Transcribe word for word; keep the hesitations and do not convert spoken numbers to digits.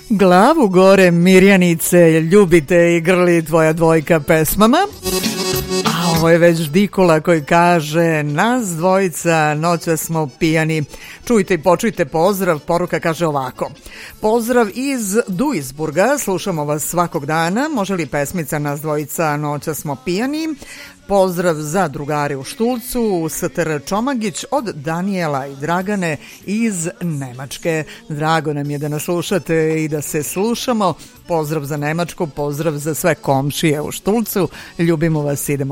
Glavu gore Mirjanice, ljubite i grli tvoja dvojka pesmama. A ovo je već Dikola koji kaže: nas dvojica noćas smo pijani. Čujte i počujte pozdrav. Poruka kaže ovako: pozdrav iz Duisburga, slušamo vas svakog dana. Može li pesmica nas dvojica noćas smo pijani? Pozdrav za drugare u Štulcu, S T R Čomagić od Danijela i Dragane iz Nemačke. Drago nam je da nas slušate i da se slušamo. Pozdrav za Nemačku, pozdrav za sve komšije u Štulcu. Ljubimo vas, idemo